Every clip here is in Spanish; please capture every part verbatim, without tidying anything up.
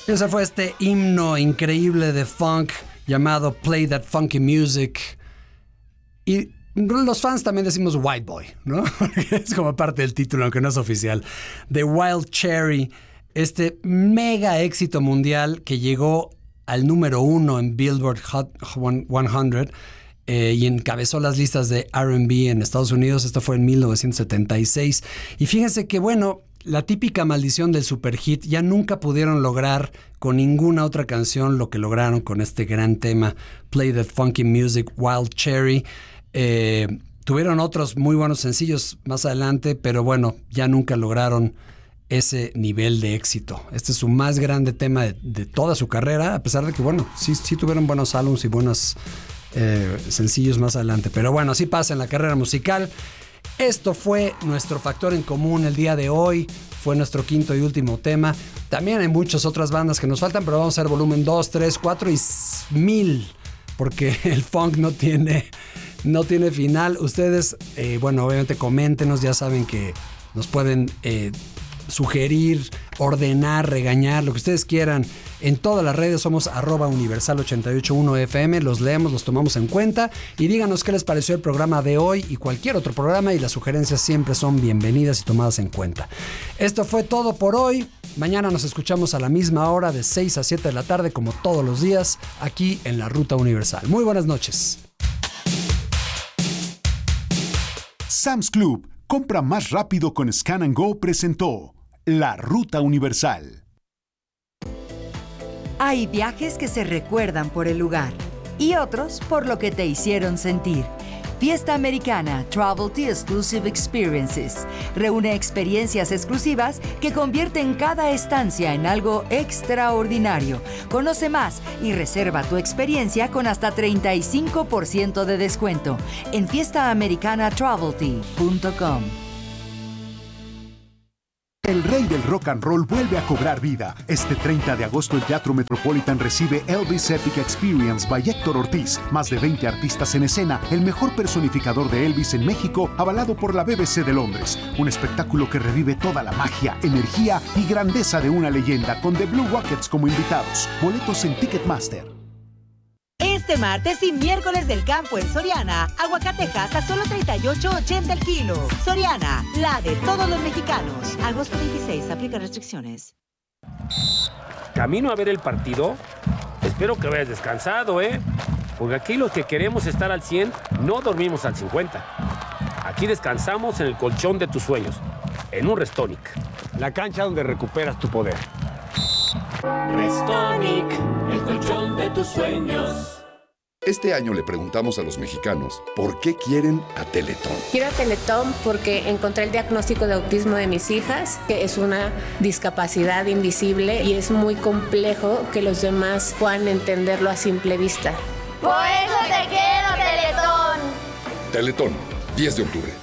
Ese fue este himno increíble de funk llamado Play That Funky Music. Y los fans también decimos White Boy, ¿no? Es como parte del título, aunque no es oficial. The Wild Cherry, este mega éxito mundial que llegó al número uno en Billboard Hot cien eh, y encabezó las listas de R and B en Estados Unidos. Esto fue en mil novecientos setenta y seis. Y fíjense que, bueno, la típica maldición del superhit, ya nunca pudieron lograr con ninguna otra canción lo que lograron con este gran tema, Play That Funky Music, Wild Cherry. Eh, tuvieron otros muy buenos sencillos más adelante, pero bueno, ya nunca lograron ese nivel de éxito. Este es su más grande tema de, de toda su carrera, a pesar de que, bueno, sí, sí tuvieron buenos álbumes y buenos eh, sencillos más adelante. Pero bueno, así pasa en la carrera musical. Esto fue nuestro factor en común el día de hoy. Fue nuestro quinto y último tema. También hay muchas otras bandas que nos faltan, pero vamos a hacer volumen dos, tres, cuatro y mil, porque el funk no tiene, no tiene final. Ustedes, eh, bueno, obviamente coméntenos, ya saben que nos pueden eh, sugerir, ordenar, regañar, lo que ustedes quieran. En todas las redes somos arroba universal ochenta y ocho punto uno F M. Los leemos, los tomamos en cuenta y díganos qué les pareció el programa de hoy y cualquier otro programa, y las sugerencias siempre son bienvenidas y tomadas en cuenta. Esto fue todo por hoy. Mañana nos escuchamos a la misma hora de seis a siete de la tarde, como todos los días, aquí en La Ruta Universal. Muy buenas noches. Sam's Club, compra más rápido con Scan and Go, presentó La Ruta Universal. Hay viajes que se recuerdan por el lugar y otros por lo que te hicieron sentir. Fiesta Americana Travelty Exclusive Experiences reúne experiencias exclusivas que convierten cada estancia en algo extraordinario. Conoce más y reserva tu experiencia con hasta treinta y cinco por ciento de descuento en fiesta americana travelty punto com. El rey del rock and roll vuelve a cobrar vida. Este treinta de agosto el Teatro Metropolitan recibe Elvis Epic Experience by Héctor Ortiz. Más de veinte artistas en escena, el mejor personificador de Elvis en México, avalado por la B B C de Londres. Un espectáculo que revive toda la magia, energía y grandeza de una leyenda, con The Blue Rockets como invitados. Boletos en Ticketmaster. Este martes y miércoles del campo en Soriana, aguacatejas a solo treinta y ocho ochenta el kilo. Soriana, la de todos los mexicanos. Agosto veintiséis, aplica restricciones. Camino a ver el partido. Espero que hayas descansado, ¿eh? Porque aquí los que queremos estar al cien no dormimos al cincuenta. Aquí descansamos en el colchón de tus sueños, en un Restonic. La cancha donde recuperas tu poder. Restonic, el colchón de tus sueños. Este año le preguntamos a los mexicanos por qué quieren a Teletón. Quiero a Teletón porque encontré el diagnóstico de autismo de mis hijas, que es una discapacidad invisible y es muy complejo que los demás puedan entenderlo a simple vista. Por eso te quiero, Teletón. Teletón, diez de octubre.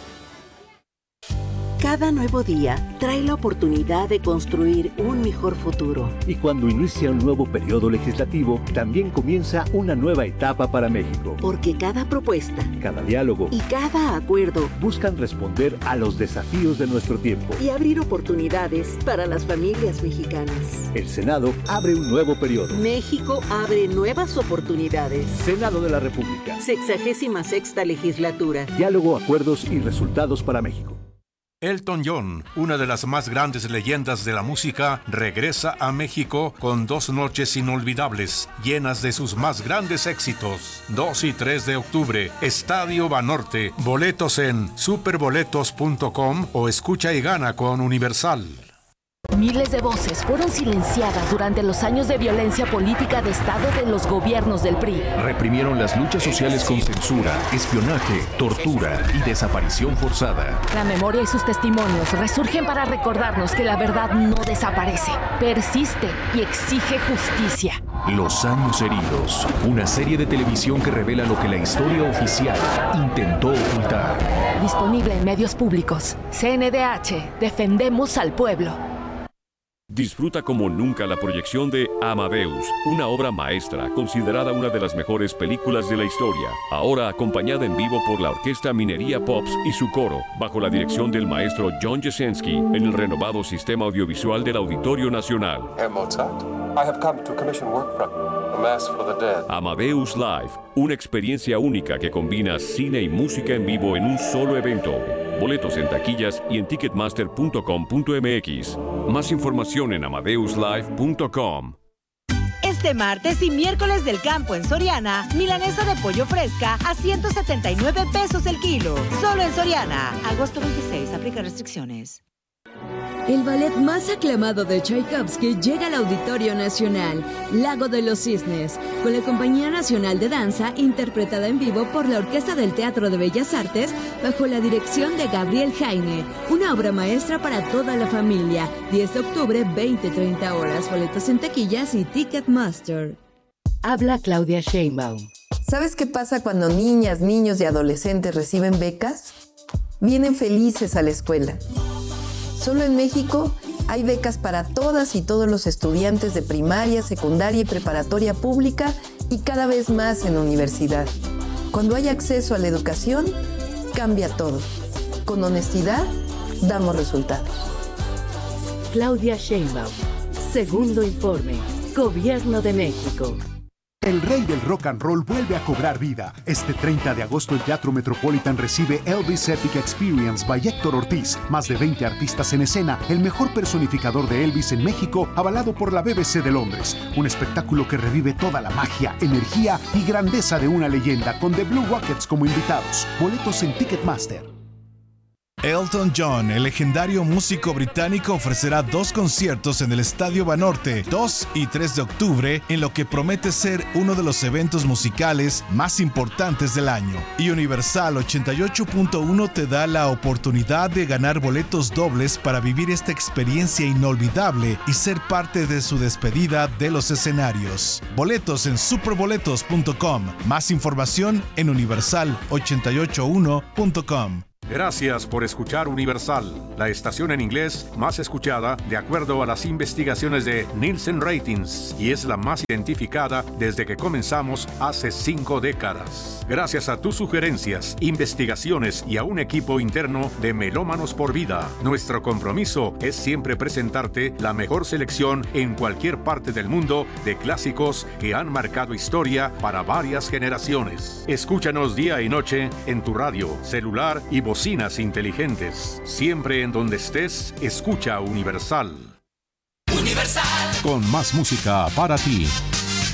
Cada nuevo día trae la oportunidad de construir un mejor futuro. Y cuando inicia un nuevo periodo legislativo, también comienza una nueva etapa para México. Porque cada propuesta, cada diálogo y cada acuerdo buscan responder a los desafíos de nuestro tiempo y abrir oportunidades para las familias mexicanas. El Senado abre un nuevo periodo. México abre nuevas oportunidades. Senado de la República. Sexagésima sexta legislatura. Diálogo, acuerdos y resultados para México. Elton John, una de las más grandes leyendas de la música, regresa a México con dos noches inolvidables, llenas de sus más grandes éxitos. dos y tres de octubre, Estadio Banorte. Boletos en superboletos punto com o escucha y gana con Universal. Miles de voces fueron silenciadas durante los años de violencia política de Estado de los gobiernos del P R I. Reprimieron las luchas sociales con censura, espionaje, tortura y desaparición forzada. La memoria y sus testimonios resurgen para recordarnos que la verdad no desaparece, persiste y exige justicia. Los años heridos, una serie de televisión que revela lo que la historia oficial intentó ocultar. Disponible en medios públicos. C N D H, defendemos al pueblo. Disfruta como nunca la proyección de Amadeus, una obra maestra considerada una de las mejores películas de la historia, ahora acompañada en vivo por la Orquesta Minería Pops y su coro, bajo la dirección del maestro John Jasenski, en el renovado sistema audiovisual del Auditorio Nacional. Herr Mozart. I have come to commission work from you, a Mass for the Dead. Amadeus Live, una experiencia única que combina cine y música en vivo en un solo evento. Boletos en taquillas y en ticketmaster punto com punto m x. Más información en amadeus live punto com. Este martes y miércoles del campo en Soriana, milanesa de pollo fresca a ciento setenta y nueve pesos el kilo. Solo en Soriana. Agosto veintiséis, aplica restricciones. El ballet más aclamado de Tchaikovsky llega al Auditorio Nacional, Lago de los Cisnes, con la Compañía Nacional de Danza, interpretada en vivo por la Orquesta del Teatro de Bellas Artes, bajo la dirección de Gabriel Jaime. Una obra maestra para toda la familia. diez de octubre, veinte treinta horas. Boletos en taquillas y Ticketmaster. Habla Claudia Sheinbaum. ¿Sabes qué pasa cuando niñas, niños y adolescentes reciben becas? Vienen felices a la escuela. Solo en México hay becas para todas y todos los estudiantes de primaria, secundaria y preparatoria pública y cada vez más en universidad. Cuando hay acceso a la educación, cambia todo. Con honestidad, damos resultados. Claudia Sheinbaum. Segundo informe. Gobierno de México. El rey del rock and roll vuelve a cobrar vida. Este treinta de agosto el Teatro Metropolitan recibe Elvis Epic Experience by Héctor Ortiz. Más de veinte artistas en escena, el mejor personificador de Elvis en México, avalado por la B B C de Londres. Un espectáculo que revive toda la magia, energía y grandeza de una leyenda, con The Blue Rockets como invitados. Boletos en Ticketmaster. Elton John, el legendario músico británico, ofrecerá dos conciertos en el Estadio Banorte, dos y tres de octubre, en lo que promete ser uno de los eventos musicales más importantes del año. Y Universal ochenta y ocho punto uno te da la oportunidad de ganar boletos dobles para vivir esta experiencia inolvidable y ser parte de su despedida de los escenarios. Boletos en superboletos punto com. Más información en universal ochenta y ocho uno punto com. Gracias por escuchar Universal, la estación en inglés más escuchada de acuerdo a las investigaciones de Nielsen Ratings, y es la más identificada desde que comenzamos hace cinco décadas. Gracias a tus sugerencias, investigaciones y a un equipo interno de Melómanos por Vida, nuestro compromiso es siempre presentarte la mejor selección en cualquier parte del mundo de clásicos que han marcado historia para varias generaciones. Escúchanos día y noche en tu radio, celular y bocina inteligentes. Siempre en donde estés, escucha Universal. Universal. Con más música para ti.